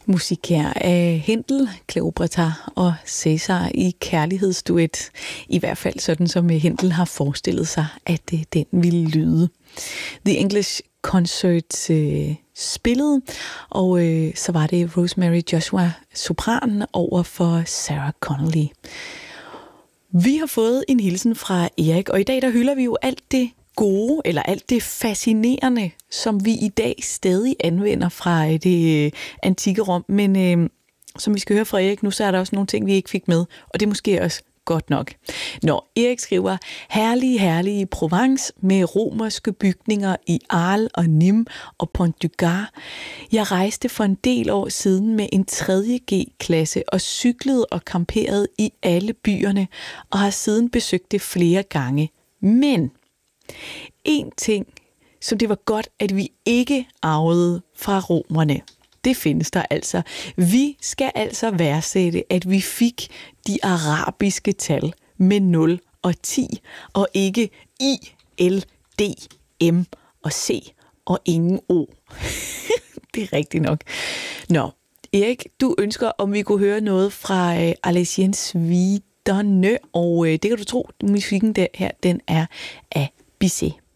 musik her af Händel, Kleopatra og Cæsar i kærlighedsduet. I hvert fald sådan, som Händel har forestillet sig, at den ville lyde. The English Concert spillede, og så var det Rosemary Joshua sopran over for Sarah Connolly. Vi har fået en hilsen fra Erik, og i dag der hylder vi jo alt det gode, eller alt det fascinerende, som vi i dag stadig anvender fra det antikke Rom. Men som vi skal høre fra Erik nu, så er der også nogle ting, vi ikke fik med, og det er måske også godt nok. Når Erik skriver, herlige Provence med romerske bygninger i Arles og Nîmes og Pont du Gard. Jeg rejste for en del år siden med en 3. G-klasse og cyklede og camperede i alle byerne og har siden besøgt det flere gange. Men en ting, som det var godt, at vi ikke arvede fra romerne, det findes der altså. Vi skal altså værdsætte, at vi fik de arabiske tal med 0 og 10, og ikke I, L, D, M og C og ingen O. Det er rigtigt nok. Nå, Erik, du ønsker, om vi kunne høre noget fra Alessiens Viderne, og det kan du tro, musikken der her, den er af Bizet.